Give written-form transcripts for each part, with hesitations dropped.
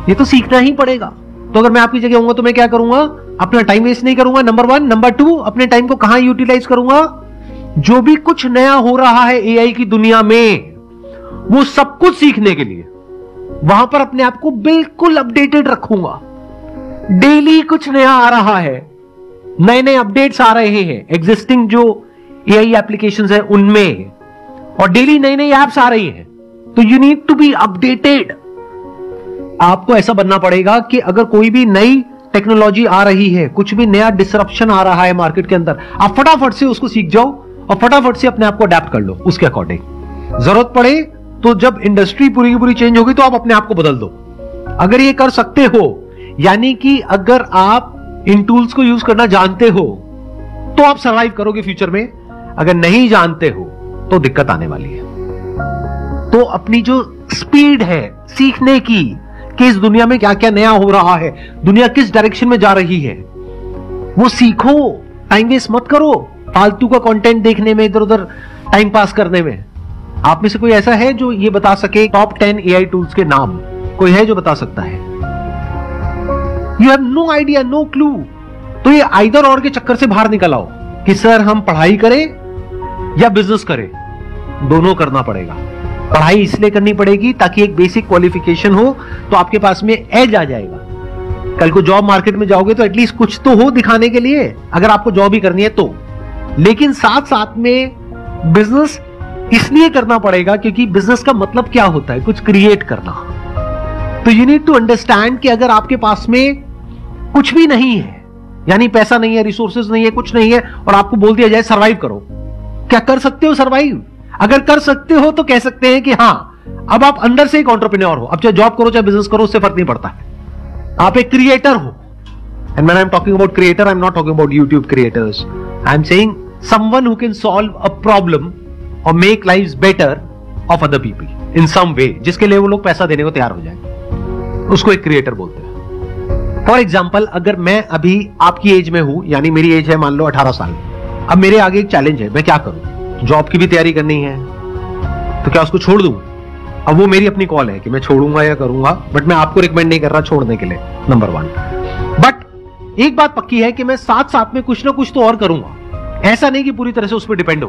ये तो सीखना ही पड़ेगा। तो अगर मैं आपकी जगह होऊंगा तो मैं क्या करूंगा, अपना टाइम वेस्ट नहीं करूंगा, नंबर 1। नंबर 2, अपने टाइम को कहां यूटिलाइज करूंगा, जो भी कुछ नया हो रहा है एआई की दुनिया में, वो सब कुछ सीखने के लिए वहां पर अपने आप को बिल्कुल अपडेटेड रखूंगा। डेली कुछ नया आ रहा है, नए नए अपडेट्स आ रहे हैं एग्जिस्टिंग जो एआई एप्लीकेशंस है उनमें, और डेली नई नई एप्स आ रही हैं। तो you need to be updated. आपको ऐसा बनना पड़ेगा कि अगर कोई भी नई टेक्नोलॉजी आ रही है, कुछ भी नया डिसरप्शन आ रहा है मार्केट के अंदर, आप फटाफट से उसको सीख जाओ और फटाफट से अपने आप को अडेप्ट कर लो उसके अकॉर्डिंग। जरूरत पड़े तो जब इंडस्ट्री पूरी की पूरी चेंज होगी तो आप अपने आप को बदल दो। अगर ये कर सकते हो, यानी कि अगर आप इन टूल्स को यूज करना जानते हो तो आप सरवाइव करोगे फ्यूचर में। अगर नहीं जानते हो तो दिक्कत आने वाली है। तो अपनी जो स्पीड है सीखने की कि इस दुनिया में क्या क्या नया हो रहा है, दुनिया किस डायरेक्शन में जा रही है, वो सीखो। टाइम वेस्ट मत करो फालतू का कंटेंट देखने में, इधर उधर टाइम पास करने में। आप में से कोई ऐसा है जो ये बता सके टॉप 10 एआई टूल्स के नाम? कोई है जो बता सकता है? You have no idea, no clue. तो ये आइदर और के चक्कर से बाहर निकल आओ कि सर हम पढ़ाई करें या बिजनेस करें। दोनों करना पड़ेगा। पढ़ाई इसलिए करनी पड़ेगी ताकि एक बेसिक क्वालिफिकेशन हो, तो आपके पास में एज आ जाएगा। कल को जॉब मार्केट में जाओगे तो एटलीस्ट कुछ तो हो दिखाने के लिए, अगर आपको जॉब ही करनी है तो। लेकिन साथ साथ में बिजनेस इसलिए करना पड़ेगा क्योंकि बिजनेस का मतलब क्या होता है, कुछ क्रिएट करना। तो यू नीड टू अंडरस्टैंड कि अगर आपके पास में कुछ भी नहीं है, यानी पैसा नहीं है, रिसोर्सेज नहीं है, कुछ नहीं है, और आपको बोल दिया जाए सरवाइव करो, क्या कर सकते हो सरवाइव? अगर कर सकते हो तो कह सकते हैं कि हां, अब आप अंदर से एक एंटरप्रेन्योर हो। अब चाहे जॉब करो चाहे बिजनेस करो, उससे फर्क नहीं पड़ता है, आप एक क्रिएटर हो। And when I am talking about creator, I am not talking about YouTube creators, I am saying someone who can solve a problem और make lives better of other people in सम वे, जिसके लिए वो लोग पैसा देने को तैयार हो जाए, उसको एक क्रिएटर बोलते हैं। फॉर एग्जाम्पल, अगर मैं अभी आपकी एज में हूं, यानी मेरी एज है मान लो 18 साल, अब मेरे आगे एक चैलेंज है, मैं क्या करूं? जॉब की भी तैयारी करनी है, तो क्या उसको छोड़ दूं? अब वो मेरी अपनी कॉल है कि मैं छोड़ूंगा या करूंगा, बट मैं आपको रिकमेंड नहीं कर रहा छोड़ने के लिए, नंबर 1। बट एक बात पक्की है कि मैं साथ साथ में कुछ ना कुछ तो और करूंगा। ऐसा नहीं कि पूरी तरह से उस पर डिपेंड हो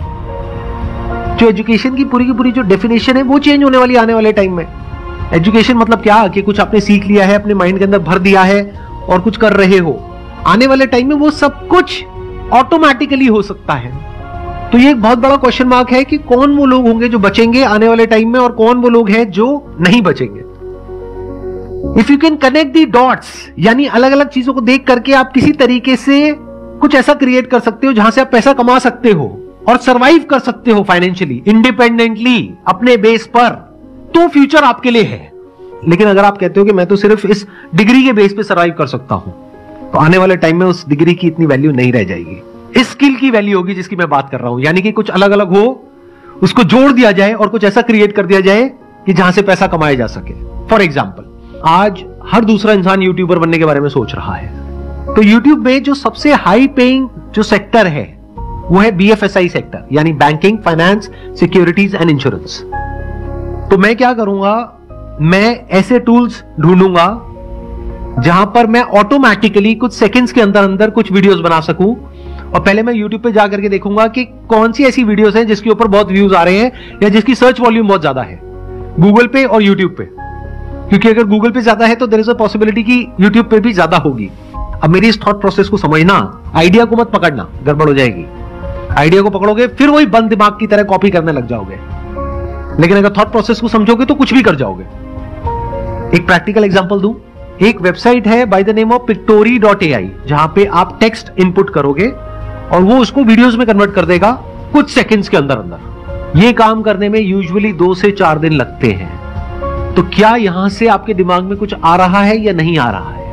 गया। जो एजुकेशन की पूरी जो डेफिनेशन है वो चेंज होने वाली आने वाले टाइम में। एजुकेशन मतलब क्या कि कुछ आपने सीख लिया है, अपने माइंड के अंदर भर दिया है और कुछ कर रहे हो। आने वाले टाइम में वो सब कुछ ऑटोमेटिकली हो सकता है। तो ये एक बहुत बड़ा क्वेश्चन मार्क है कि कौन वो लोग होंगे जो बचेंगे आने वाले टाइम में और कौन वो लोग हैं जो नहीं बचेंगे। If you can connect the dots, यानी अलग अलग चीजों को देख करके आप किसी तरीके से कुछ ऐसा क्रिएट कर सकते हो जहां से आप पैसा कमा सकते हो और सरवाइव कर सकते हो फाइनेंशियली, इंडिपेंडेंटली, अपने बेस पर, तो फ्यूचर आपके लिए है। लेकिन अगर आप कहते हो कि मैं तो सिर्फ इस डिग्री के बेस पे सरवाइव कर सकता हूं, तो आने वाले टाइम में उस डिग्री की इतनी वैल्यू नहीं रह जाएगी। इस स्किल की वैल्यू होगी जिसकी मैं बात कर रहा हूं, यानी कि कुछ अलग अलग हो, उसको जोड़ दिया जाए और कुछ ऐसा क्रिएट कर दिया जाए कि जहां से पैसा कमाया जा सके। फॉर एग्जाम्पल, आज हर दूसरा इंसान यूट्यूबर बनने के बारे में सोच रहा है। तो यूट्यूब में जो सबसे हाई पेइंग जो सेक्टर है वो है BFSI सेक्टर, यानी banking, finance, securities and insurance. तो मैं क्या करूंगा, मैं ऐसे टूल्स ढूंढूंगा जहां पर मैं ऑटोमेटिकली कुछ सेकंड्स के अंदर अंदर कुछ वीडियोस बना सकूं। और पहले मैं YouTube पे जाकर के देखूंगा कि कौन सी ऐसी वीडियोस हैं जिसके ऊपर बहुत व्यूज आ रहे हैं या जिसकी सर्च वॉल्यूम बहुत ज्यादा है, गूगल पे और YouTube पे। क्योंकि अगर गूगल पे ज्यादा है तो देयर इज अ पॉसिबिलिटी कि YouTube पे भी ज्यादा होगी। अब मेरी इस थॉट प्रोसेस को समझना, आइडिया को मत पकड़ना, गड़बड़ हो जाएगी। आइडिया को पकड़ोगे फिर वही बंद दिमाग की तरह कॉपी करने लग जाओगे। लेकिन अगर थॉट प्रोसेस को समझोगे तो कुछ भी कर जाओगे। एक प्रैक्टिकल एग्जांपल दूं, एक वेबसाइट है by the name of pictory.ai, जहां पे आप टेक्स्ट इनपुट करोगे और वो उसको वीडियोस में कन्वर्ट कर देगा कुछ सेकंड्स के अंदर अंदर। ये काम करने में यूजुअली 2 से 4 दिन लगते हैं। तो क्या यहां से आपके दिमाग में कुछ आ रहा है या नहीं आ रहा है?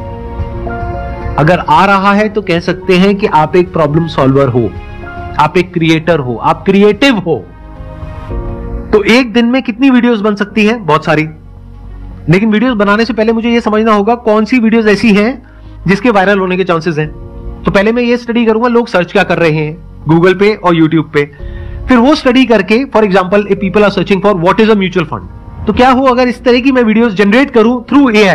अगर आ रहा है तो कह सकते हैं कि आप एक प्रॉब्लम सॉल्वर हो, आप एक क्रिएटर हो, आप क्रिएटिव हो। तो एक दिन में कितनी वीडियोस बन सकती हैं? बहुत सारी। लेकिन वीडियोस बनाने से पहले मुझे यह समझना होगा कौन सी वीडियोस ऐसी हैं जिसके वायरल होने के चांसेस हैं। तो पहले मैं ये स्टडी करूंगा लोग सर्च क्या कर रहे हैं गूगल पे और यूट्यूब पे। फिर वो स्टडी करके, for example, if people are searching for what is a mutual fund, तो क्या हो अगर इस तरह की मैं वीडियोस जनरेट करूं थ्रू एआई।